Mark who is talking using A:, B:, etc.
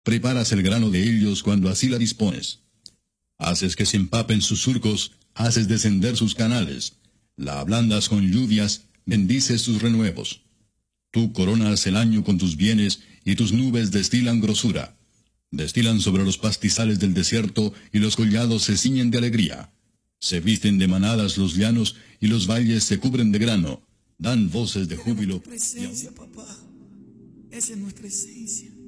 A: Preparas el grano de ellos cuando así la dispones. Haces que se empapen sus surcos, haces descender sus canales. La ablandas con lluvias, bendices sus renuevos. Tú coronas el año con tus bienes, y tus nubes destilan grosura. Destilan sobre los pastizales del desierto, y los collados se ciñen de alegría. Se visten de manadas los llanos, y los valles se cubren de grano. Dan voces de júbilo.
B: Presencia, papá. Esa es nuestra esencia.